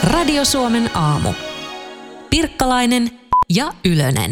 Radio Suomen aamu. Pirkkalainen ja Ylönen.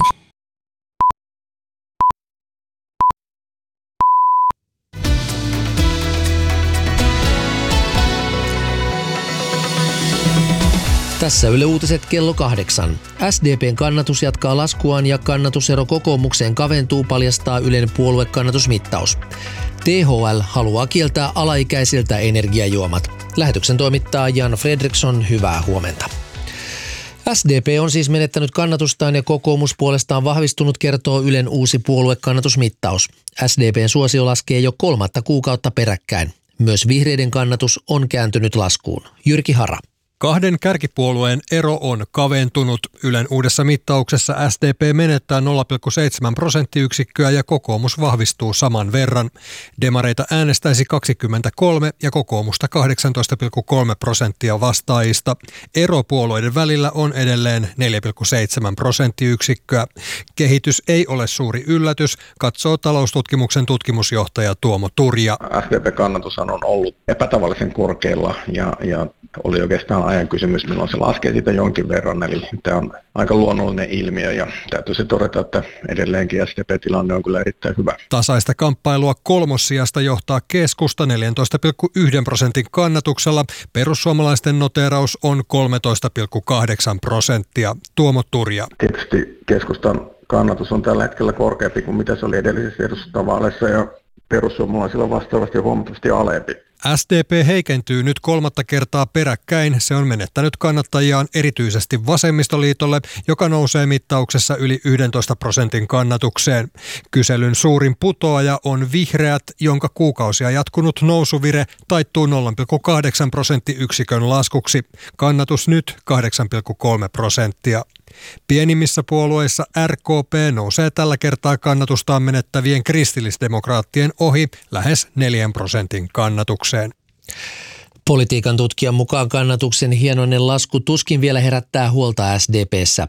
Tässä Yle Uutiset kello 8. SDP:n kannatus jatkaa laskuaan ja kannatusero kokoomukseen kaventuu, paljastaa Ylen puoluekannatusmittaus. THL haluaa kieltää alaikäisiltä energiajuomat. Lähetyksen toimittaa Jan Fredriksson, hyvää huomenta. SDP on siis menettänyt kannatustaan ja kokoomus puolestaan vahvistunut, kertoo Ylen uusi puoluekannatusmittaus. SDP:n suosio laskee jo 3. kuukautta peräkkäin. Myös vihreiden kannatus on kääntynyt laskuun. Jyrki Hara. Kahden kärkipuolueen ero on kaventunut. Ylen uudessa mittauksessa SDP menettää 0,7 prosenttiyksikköä ja kokoomus vahvistuu saman verran. Demareita äänestäisi 23 ja kokoomusta 18,3% vastaajista. Ero puolueiden välillä on edelleen 4,7 prosenttiyksikköä. Kehitys ei ole suuri yllätys, katsoo taloustutkimuksen tutkimusjohtaja Tuomo Turja. SDP-kannatus on ollut epätavallisen korkealla ja oli oikeastaan ajan kysymys, milloin se laskee siitä jonkin verran, eli tämä on aika luonnollinen ilmiö ja täytyy se todeta, että edelleenkin SDP-tilanne on kyllä erittäin hyvä. Tasaista kamppailua kolmossijasta johtaa keskusta 14,1% kannatuksella. Perussuomalaisten noteeraus on 13,8%. Tuomo Turja. Tietysti keskustan kannatus on tällä hetkellä korkeampi kuin mitä se oli edellisissä eduskuntavaaleissa ja perussuomalaisilla on vastaavasti huomattavasti alempi. SDP heikentyy nyt 3. kertaa peräkkäin. Se on menettänyt kannattajiaan erityisesti vasemmistoliitolle, joka nousee mittauksessa yli 11% kannatukseen. Kyselyn suurin putoaja on vihreät, jonka kuukausia jatkunut nousuvire taittuu 0,8 prosenttiyksikön laskuksi. Kannatus nyt 8,3%. Pienimmissä puolueissa RKP nousee tällä kertaa kannatustaan menettävien kristillisdemokraattien ohi lähes 4% kannatukseen. Politiikan tutkijan mukaan kannatuksen hienoinen lasku tuskin vielä herättää huolta SDP:ssä.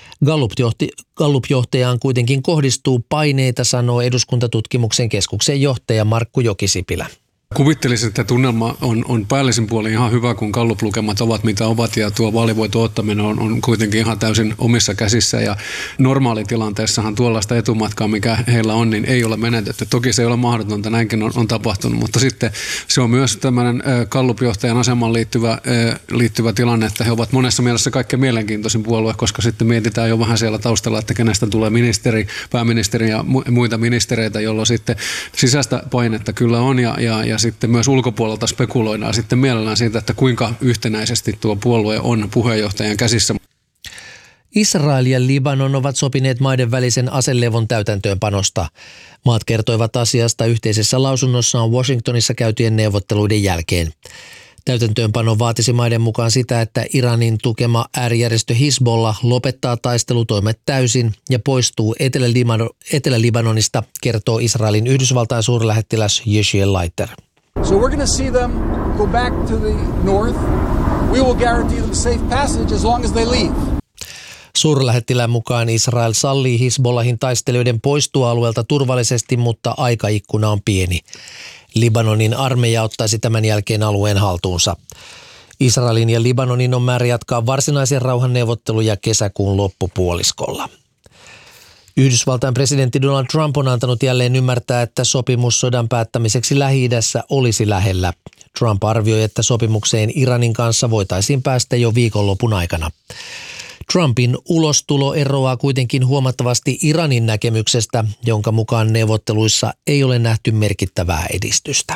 Gallup-johtajaan kuitenkin kohdistuu paineita, sanoo eduskuntatutkimuksen keskuksen johtaja Markku Jokisipilä. Kuvittelisin, että tunnelma on päällisin puolin ihan hyvä, kun Gallup-lukemat ovat mitä ovat ja tuo vaalivoiton ottaminen on kuitenkin ihan täysin omissa käsissä ja normaalitilanteessahan tuollaista etumatkaa, mikä heillä on, niin ei ole menetetty. Toki se ei ole mahdotonta, näinkin on tapahtunut, mutta sitten se on myös tämmöinen Gallup-johtajan asemaan liittyvä tilanne, että he ovat monessa mielessä kaikkein mielenkiintoisin puolue, koska sitten mietitään jo vähän siellä taustalla, että kenestä tulee ministeri, pääministeri ja muita ministereitä, jolloin sitten sisäistä painetta kyllä on ja sitten myös ulkopuolelta spekuloidaan sitten mielellään siitä, että kuinka yhtenäisesti tuo puolue on puheenjohtajan käsissä. Israel ja Libanon ovat sopineet maiden välisen aselevon täytäntöönpanosta. Maat kertoivat asiasta yhteisessä lausunnossaan Washingtonissa käytyjen neuvotteluiden jälkeen. Täytäntöönpano vaatisi maiden mukaan sitä, että Iranin tukema äärijärjestö Hizbollah lopettaa taistelutoimet täysin ja poistuu Etelä-Libanonista, kertoo Israelin Yhdysvaltain suurlähettiläs Yeshiel Leiter. So we're going to see them go back to the north. We will guarantee them safe passage as long as they leave. Suurlähettilään mukaan Israel sallii Hizbollahin taistelijoiden poistua alueelta turvallisesti, mutta aikaikkuna on pieni. Libanonin armeija ottaisi tämän jälkeen alueen haltuunsa. Israelin ja Libanonin on määrä jatkaa varsinaisen rauhanneuvotteluja kesäkuun loppupuoliskolla. Yhdysvaltain presidentti Donald Trump on antanut jälleen ymmärtää, että sopimus sodan päättämiseksi Lähi-idässä olisi lähellä. Trump arvioi, että sopimukseen Iranin kanssa voitaisiin päästä jo viikonlopun aikana. Trumpin ulostulo eroaa kuitenkin huomattavasti Iranin näkemyksestä, jonka mukaan neuvotteluissa ei ole nähty merkittävää edistystä.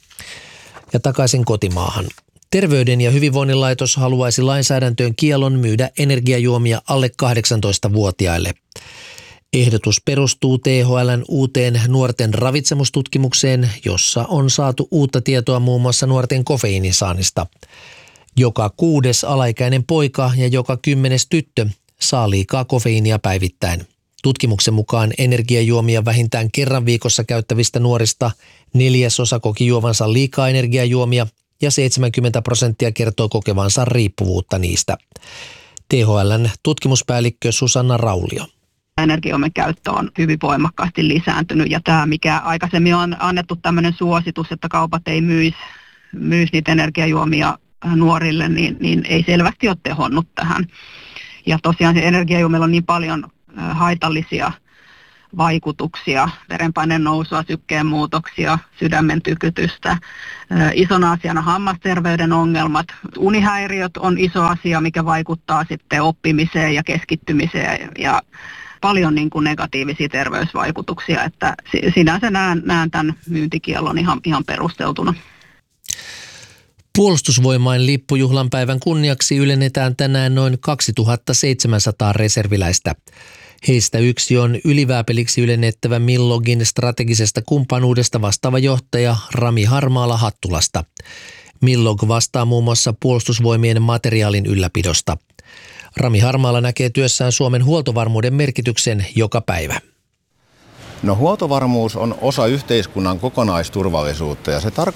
Ja takaisin kotimaahan. Terveyden ja hyvinvoinnin laitos haluaisi lainsäädäntöön kiellon myydä energiajuomia alle 18-vuotiaille. Ehdotus perustuu THL:n uuteen nuorten ravitsemustutkimukseen, jossa on saatu uutta tietoa muun muassa nuorten kofeiinisaannista. Joka 6. alaikäinen poika ja joka 10. tyttö saa liikaa kofeiinia päivittäin. Tutkimuksen mukaan energiajuomia vähintään kerran viikossa käyttävistä nuorista 1/4 koki juovansa liikaa energiajuomia ja 70% kertoo kokevansa riippuvuutta niistä. THL:n tutkimuspäällikkö Susanna Raulio. Energiajuomien käyttö on hyvin voimakkaasti lisääntynyt ja tämä, mikä aikaisemmin on annettu tämmöinen suositus, että kaupat ei myisi niitä energiajuomia nuorille, niin ei selvästi ole tehonnut tähän. Ja tosiaan se energiajuomilla on niin paljon haitallisia vaikutuksia, verenpaineen nousua, sykkeen muutoksia, sydämen tykytystä. Isona asiana hammasterveyden ongelmat. Unihäiriöt on iso asia, mikä vaikuttaa sitten oppimiseen ja keskittymiseen ja paljon niin kuin negatiivisia terveysvaikutuksia, että sinänsä näen tämän myyntikiellon ihan perusteltuna. Puolustusvoimain lippujuhlan päivän kunniaksi ylennetään tänään noin 2700 reserviläistä. Heistä yksi on ylivääpeliksi ylennettävä Millogin strategisesta kumppanuudesta vastaava johtaja Rami Harmaala Hattulasta. Millog vastaa muun muassa puolustusvoimien materiaalin ylläpidosta. Rami Harmaala näkee työssään Suomen huoltovarmuuden merkityksen joka päivä. No huoltovarmuus on osa yhteiskunnan kokonaisturvallisuutta ja se tarkoittaa